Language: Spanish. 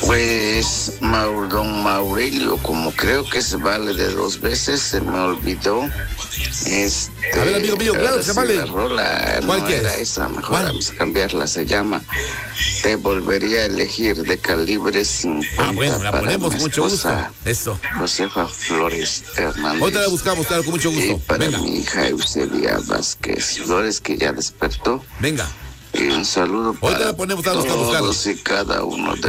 Pues don Maurelio, como creo que se vale de 2 veces, se me olvidó. A ver, amigo mío, claro que se vale. La rola no era esa, mejor vamos a cambiarla, se llama Te volvería a elegir, de Calibre 50. Bueno, la ponemos con mucho gusto. Eso. Josefa Flores Hernández. Ahorita la buscamos, claro, con mucho gusto. Y para Venga. mi hija Eusebia Vázquez Flores, que ya despertó. Venga. Y un saludo para la ponemos a buscar. todos y cada uno de